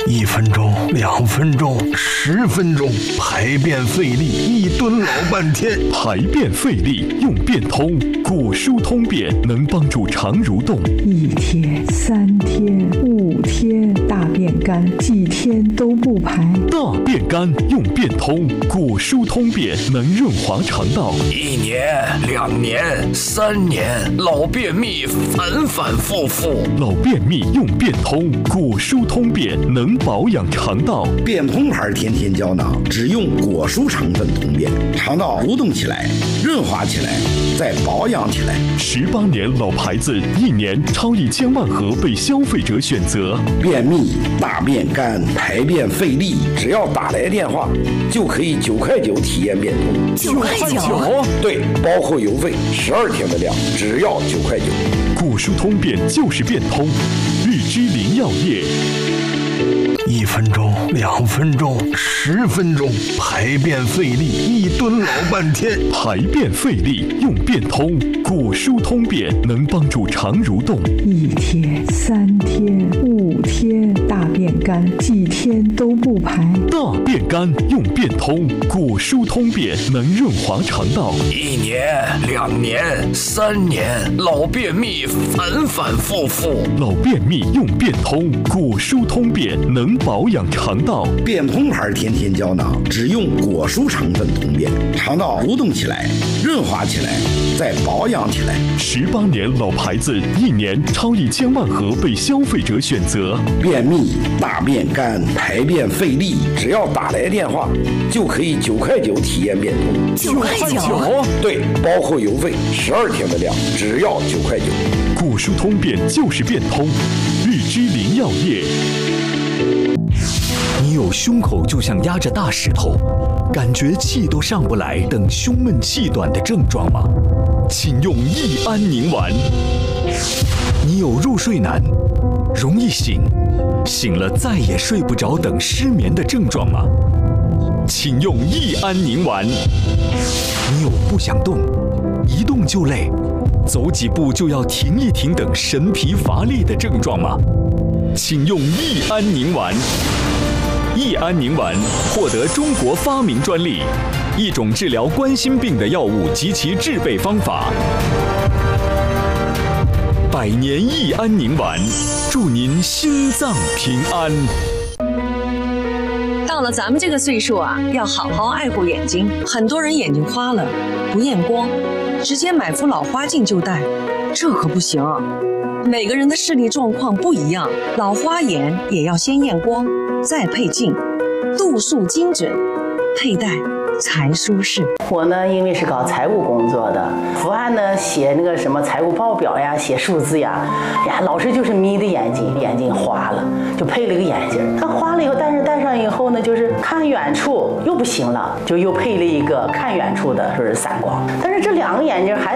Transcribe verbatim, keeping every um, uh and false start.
一分钟、两分钟、十分钟，排便费力，一蹲老半天。 排便费力用便通，果蔬通便能帮助肠蠕动。 一天、三天、五天，大便干，几天都不排。 大便干用便通，果蔬通便能润滑肠道。 一年、两年、三年，老便秘反反复复。 老便秘用便通，果蔬通便能保养肠道。 便通牌天天胶囊只用果蔬成分通便，肠道蠕动起来，润滑起来，再保养起来。 十八年老牌子，一年超一千万盒被消费者选择。 便秘、大便干、排便费力，只要打来电话，就可以九块九体验便通。 九块九？ 对，包括邮费，十二天的量，只要九块九。 果蔬通便就是便通，日之林药业。 一分钟、两分钟、十分钟，排便费力，一蹲老半天。 排便费力用便通，果蔬通便能帮助肠蠕动。 一天、三天、五天，大便干，几天都不排。 大便干用便通，果蔬通便能润滑肠道。 一年、两年、三年，老便秘反反复复。 老便秘用便通，果蔬通便能保养肠道。 便通牌天天胶囊只用果蔬成分通便，肠道蠕动起来，润滑起来，再保养起来。 十八年老牌子，一年超一千万盒被消费者选择。 便秘、大便干、排便费力，只要打来电话，就可以九块九体验便通。 九块九？ 对，包括邮费，十二天的量，只要九块九。 果蔬通便就是便通，日之林药业。 你有胸口就像压着大石头，感觉气都上不来等胸闷气短的症状吗？请用益安宁丸。你有入睡难、容易醒、醒了再也睡不着等失眠的症状吗？请用益安宁丸。你有不想动、一动就累、走几步就要停一停等神疲乏力的症状吗？请用益安宁丸。益安宁丸获得中国发明专利，一种治疗冠心病的药物及其制备方法。百年益安宁丸，祝您心脏平安。 到了咱们这个岁数啊，要好好爱护眼睛。很多人眼睛花了，不验光，直接买副老花镜就戴，这可不行。每个人的视力状况不一样，老花眼也要先验光，再配镜，度数精准，佩戴才舒适。 我呢，因为是搞财务工作的，伏案呢写那个什么财务报表呀，写数字呀，呀，老是就是眯的眼睛，眼睛花了，就配了个眼镜。它花了以后，但是戴上以后呢，就是看远处又不行了，就又配了一个看远处的是散光。但是这两个眼镜还